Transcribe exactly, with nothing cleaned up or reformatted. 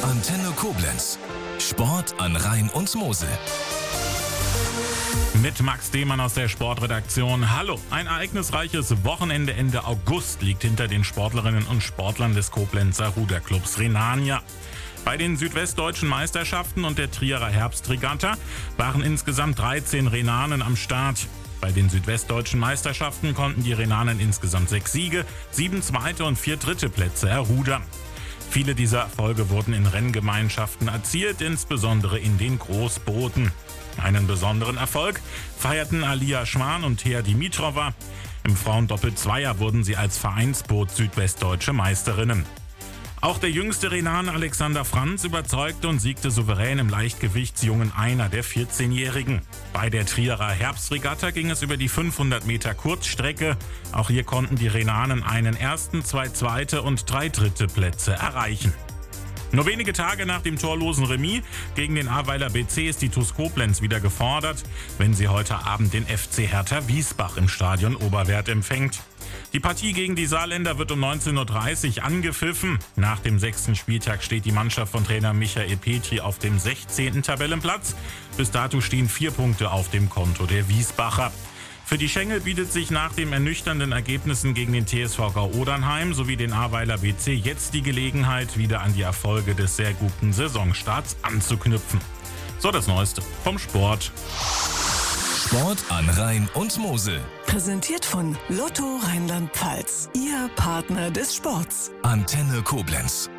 Antenne Koblenz. Sport an Rhein und Mosel. Mit Max Demann aus der Sportredaktion. Hallo, ein ereignisreiches Wochenende Ende August liegt hinter den Sportlerinnen und Sportlern des Koblenzer Ruderclubs Rhenania. Bei den südwestdeutschen Meisterschaften und der Trierer Herbstregatta waren insgesamt dreizehn Rhenanen am Start. Bei den südwestdeutschen Meisterschaften konnten die Rhenanen insgesamt sechs Siege, sieben zweite und vier dritte Plätze errudern. Viele dieser Erfolge wurden in Renngemeinschaften erzielt, insbesondere in den Großbooten. Einen besonderen Erfolg feierten Alia Schwan und Thea Dimitrova. Im Frauendoppel-Zweier wurden sie als Vereinsboot südwestdeutsche Meisterinnen. Auch der jüngste Rhenaner Alexander Franz überzeugte und siegte souverän im Leichtgewichtsjungen Einer der vierzehnjährigen. Bei der Trierer Herbstregatta ging es über die fünfhundert Meter Kurzstrecke. Auch hier konnten die Rhenanen einen ersten, zwei zweite und drei dritte Plätze erreichen. Nur wenige Tage nach dem torlosen Remis gegen den Ahrweiler B C ist die TuS Koblenz wieder gefordert, wenn sie heute Abend den F C Hertha Wiesbach im Stadion Oberwerth empfängt. Die Partie gegen die Saarländer wird um neunzehn Uhr dreißig angepfiffen. Nach dem sechsten Spieltag steht die Mannschaft von Trainer Michael Petri auf dem sechzehnten Tabellenplatz. Bis dato stehen vier Punkte auf dem Konto der Wiesbacher. Für die Schengel bietet sich nach den ernüchternden Ergebnissen gegen den T S V Gau-Odernheim sowie den Ahrweiler B C jetzt die Gelegenheit, wieder an die Erfolge des sehr guten Saisonstarts anzuknüpfen. So das Neueste vom Sport. Sport an Rhein und Mosel. Präsentiert von Lotto Rheinland-Pfalz. Ihr Partner des Sports. Antenne Koblenz.